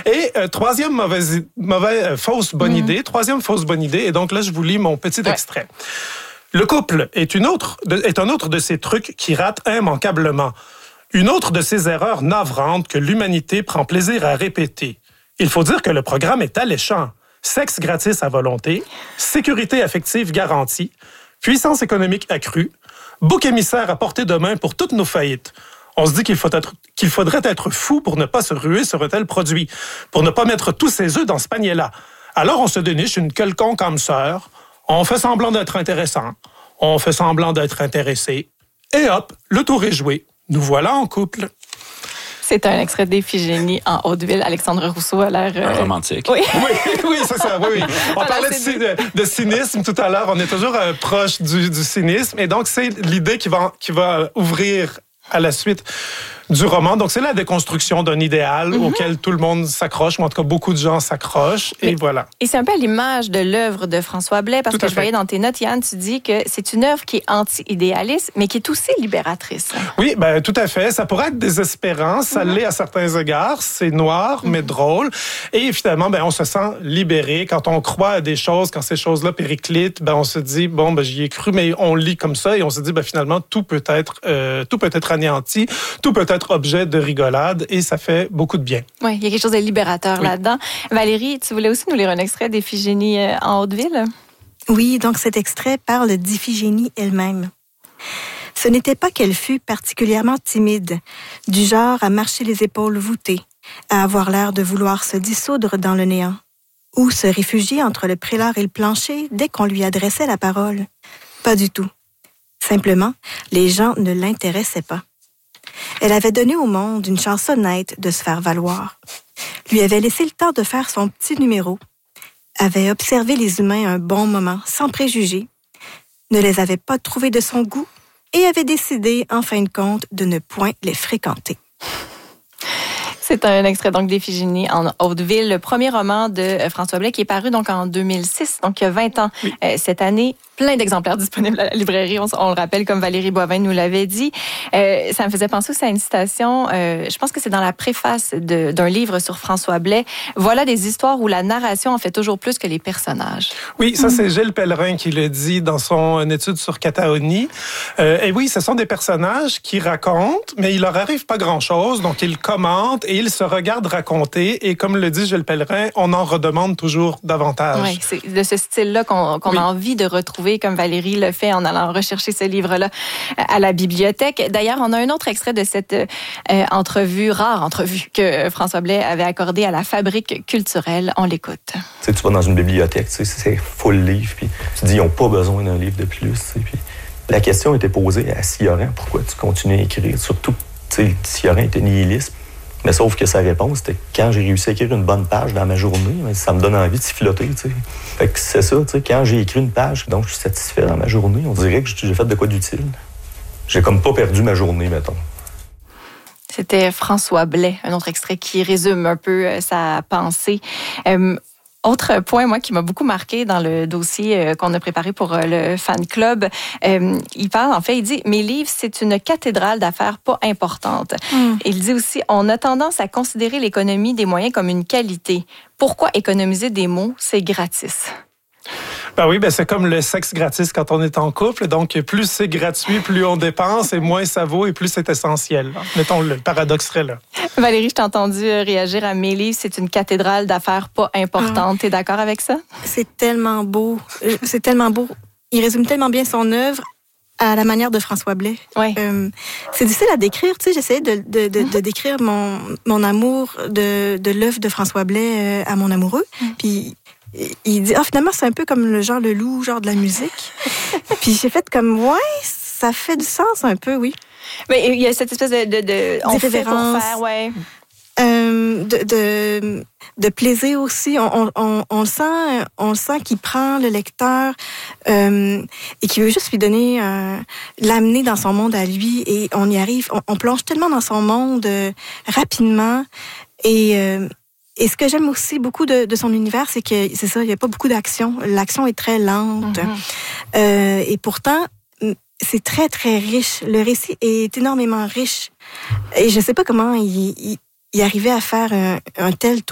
Et troisième fausse bonne idée. Troisième fausse bonne idée. Et donc là, je vous lis mon petit extrait. Le couple est un autre de ces trucs qui ratent immanquablement. Une autre de ces erreurs navrantes que l'humanité prend plaisir à répéter. Il faut dire que le programme est alléchant. Sexe gratis à volonté, sécurité affective garantie, puissance économique accrue, bouc émissaire à portée de main pour toutes nos faillites. On se dit qu'il faudrait être fou pour ne pas se ruer sur un tel produit, pour ne pas mettre tous ses œufs dans ce panier-là. Alors on se déniche une quelconque âme sœur, on fait semblant d'être intéressant, on fait semblant d'être intéressé, et hop, le tour est joué. Nous voilà en couple. C'est un extrait d'Iphigénie en Hauteville. Alexandre Rousseau a l'air... romantique. Oui, oui, c'est ça. Oui. On parlait de cynisme tout à l'heure. On est toujours proche du cynisme. Et donc, c'est l'idée qui va ouvrir à la suite du roman. Donc, c'est la déconstruction d'un idéal auquel tout le monde s'accroche, ou en tout cas, beaucoup de gens s'accrochent. Et voilà. Et c'est un peu à l'image de l'œuvre de François Blais, parce que je voyais dans tes notes, Yann, tu dis que c'est une œuvre qui est anti-idéaliste, mais qui est aussi libératrice. Oui, tout à fait. Ça pourrait être désespérant. Ça l'est à certains égards. C'est noir, mais drôle. Et finalement, on se sent libéré. Quand on croit à des choses, quand ces choses-là périclitent, on se dit, j'y ai cru, mais on lit comme ça et on se dit, finalement, tout peut être anéanti, tout peut être objet de rigolade et ça fait beaucoup de bien. Oui, il y a quelque chose de libérateur là-dedans. Valérie, tu voulais aussi nous lire un extrait d'Iphigénie en Hauteville? Oui, donc cet extrait parle d'Iphigénie elle-même. Ce n'était pas qu'elle fût particulièrement timide, du genre à marcher les épaules voûtées, à avoir l'air de vouloir se dissoudre dans le néant, ou se réfugier entre le prélat et le plancher dès qu'on lui adressait la parole. Pas du tout. Simplement, les gens ne l'intéressaient pas. Elle avait donné au monde une chance honnête de se faire valoir, lui avait laissé le temps de faire son petit numéro, avait observé les humains un bon moment sans préjugés, ne les avait pas trouvés de son goût et avait décidé, en fin de compte, de ne point les fréquenter. C'est un extrait donc d'Iphigénie en Hauteville, le premier roman de François Blais qui est paru donc en 2006, donc il y a 20 ans cette année. Plein d'exemplaires disponibles à la librairie, on le rappelle, comme Valérie Boivin nous l'avait dit. Ça me faisait penser aussi à une citation, je pense que c'est dans la préface d'un livre sur François Blais. Voilà des histoires où la narration en fait toujours plus que les personnages. Oui, ça c'est Gilles Pellerin qui le dit dans son étude sur Cataoni. Et oui, ce sont des personnages qui racontent, mais il leur arrive pas grand-chose, donc ils commentent et ils se regardent raconter. Et comme le dit Gilles Pellerin, on en redemande toujours davantage. Oui, c'est de ce style-là qu'on a envie de retrouver, comme Valérie le fait en allant rechercher ce livre-là à la bibliothèque. D'ailleurs, on a un autre extrait de cette rare entrevue que François Blais avait accordée à la Fabrique culturelle. On l'écoute. Tu vas dans une bibliothèque, c'est full livre, puis tu te dis, ils n'ont pas besoin d'un livre de plus. Puis la question était posée à Sioran, pourquoi tu continues à écrire? Surtout, Sioran était nihiliste. Mais sauf que sa réponse, c'était quand j'ai réussi à écrire une bonne page dans ma journée, ça me donne envie de siffloter, tu sais. Fait que c'est ça, tu sais, quand j'ai écrit une page, donc je suis satisfait dans ma journée, on dirait que j'ai fait de quoi d'utile. J'ai comme pas perdu ma journée, mettons. C'était François Blais, un autre extrait qui résume un peu sa pensée. Autre point, moi, qui m'a beaucoup marqué dans le dossier qu'on a préparé pour le fan club, il parle, en fait, il dit « Mes livres, c'est une cathédrale d'affaires pas importante. » Il dit aussi « On a tendance à considérer l'économie des moyens comme une qualité. Pourquoi économiser des mots? C'est gratis. » Oui, c'est comme le sexe gratis quand on est en couple. Donc, plus c'est gratuit, plus on dépense et moins ça vaut et plus c'est essentiel. Mettons, le paradoxe serait là. Valérie, je t'ai entendu réagir à mes livres. C'est une cathédrale d'affaires pas importante. T'es d'accord avec ça? C'est tellement beau. C'est tellement beau. Il résume tellement bien son œuvre à la manière de François Blais. Oui. C'est difficile à décrire. Tu sais, j'essayais de décrire mon amour de l'œuvre de François Blais à mon amoureux. Puis il dit, finalement, c'est un peu comme le Jean Leloup, genre de la musique. Puis j'ai fait comme, ça fait du sens un peu, oui. Mais il y a cette espèce de on fait pour faire, ouais. De plaisir aussi. On sent qu'il prend le lecteur et qu'il veut juste lui donner, l'amener dans son monde à lui. Et on y arrive. On plonge tellement dans son monde rapidement. Et ce que j'aime aussi beaucoup de son univers, c'est que, c'est ça, il n'y a pas beaucoup d'action. L'action est très lente. Et pourtant, c'est très, très riche. Le récit est énormément riche. Et je ne sais pas comment il arrivait à faire un tel